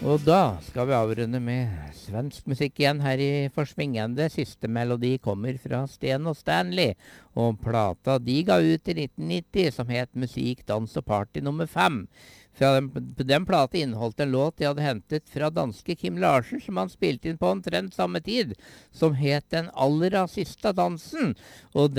Og da skal vi avrunde med svensk musikk igjen her i Forsvingende. Siste melodi kommer fra Sten og Stanley, og plata de ga ut i 1990 som het Musikk, dans og party nummer 5. Den plata inneholdt en låt de hadde hentet fra danske Kim Larsen, som han spilte inn på omtrent samme tid, som het Den aller siste dansen. Og